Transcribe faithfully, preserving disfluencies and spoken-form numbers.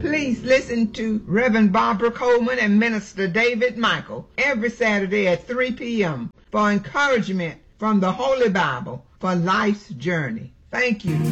Please listen to Reverend Barbara Coleman and Minister David Michael every Saturday at three p.m. for encouragement from the Holy Bible for life's journey. Thank you.